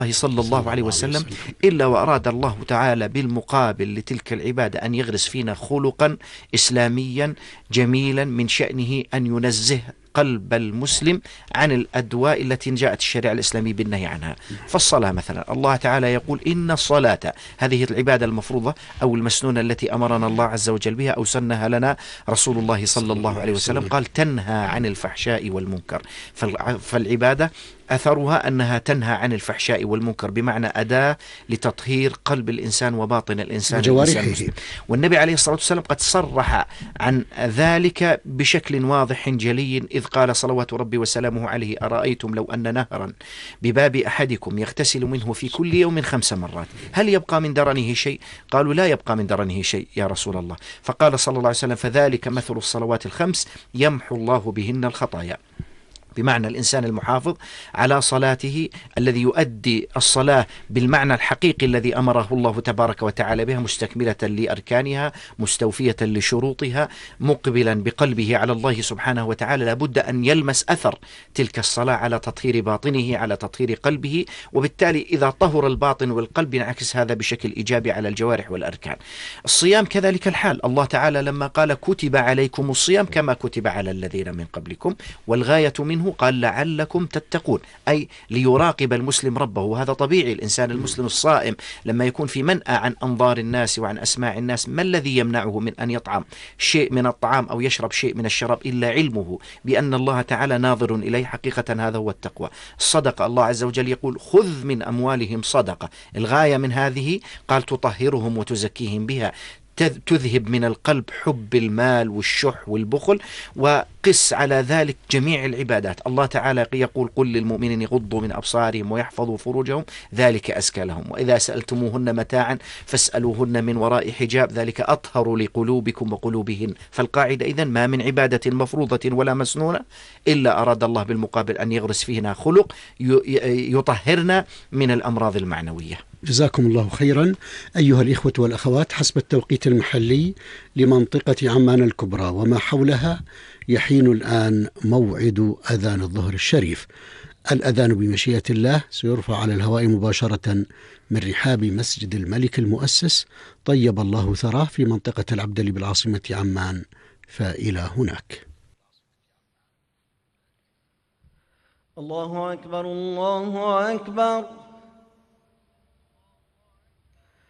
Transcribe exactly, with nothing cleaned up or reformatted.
صلى الله عليه وسلم إلا وأراد الله تعالى بالمقابل لتلك العبادة أن يغرس فينا خلقا إسلاميا جميلا من شأنه أن ينزه قلب المسلم عن الأدواء التي جاءت الشريعة الإسلامية بالنهي عنها. فالصلاة مثلا الله تعالى يقول إن الصلاة، هذه العبادة المفروضة أو المسنونة التي أمرنا الله عز وجل بها أو سنها لنا رسول الله صلى الله عليه وسلم، قال تنهى عن الفحشاء والمنكر. فالعبادة أثرها أنها تنهى عن الفحشاء والمنكر، بمعنى أداة لتطهير قلب الإنسان وباطن الإنسان, الإنسان المسلم. والنبي عليه الصلاة والسلام قد صرح عن ذلك بشكل واضح جلي إذ قال صلوات ربي وسلامه عليه أرأيتم لو أن نهرا بباب أحدكم يغتسل منه في كل يوم خمس مرات هل يبقى من درنه شيء؟ قالوا لا يبقى من درنه شيء يا رسول الله. فقال صلى الله عليه وسلم فذلك مثل الصلوات الخمس يمحو الله بهن الخطايا. بمعنى الإنسان المحافظ على صلاته الذي يؤدي الصلاة بالمعنى الحقيقي الذي أمره الله تبارك وتعالى بها، مستكملة لأركانها مستوفية لشروطها مقبلا بقلبه على الله سبحانه وتعالى، لابد أن يلمس أثر تلك الصلاة على تطهير باطنه على تطهير قلبه، وبالتالي إذا طهر الباطن والقلب ينعكس هذا بشكل إيجابي على الجوارح والأركان. الصيام كذلك الحال، الله تعالى لما قال كتب عليكم الصيام كما كتب على الذين من قبلكم، والغاية منه قال لعلكم تتقون، أي ليراقب المسلم ربه. وهذا طبيعي، الإنسان المسلم الصائم لما يكون في منأى عن أنظار الناس وعن أسماع الناس، ما الذي يمنعه من أن يطعم شيء من الطعام أو يشرب شيء من الشراب إلا علمه بأن الله تعالى ناظر إليه؟ حقيقة هذا هو التقوى. الصدقة الله عز وجل يقول خذ من أموالهم صدقة، الغاية من هذه قال تطهرهم وتزكيهم بها، تذهب من القلب حب المال والشح والبخل. وقس على ذلك جميع العبادات. الله تعالى يقول قل للمؤمنين يغضوا من أبصارهم ويحفظوا فروجهم ذلك أزكى لهم، وإذا سألتموهن متاعا فاسألوهن من وراء حجاب ذلك أطهر لقلوبكم وقلوبهن. فالقاعدة إذن ما من عبادة مفروضة ولا مسنونة إلا أراد الله بالمقابل أن يغرس فينا خلق يطهرنا من الأمراض المعنوية. جزاكم الله خيرا. أيها الإخوة والأخوات، حسب التوقيت المحلي لمنطقة عمان الكبرى وما حولها يحين الآن موعد أذان الظهر الشريف. الأذان بمشيئة الله سيرفع على الهواء مباشرة من رحاب مسجد الملك المؤسس طيب الله ثراه في منطقة العبدلي بالعاصمة عمان، فإلى هناك. الله أكبر الله أكبر.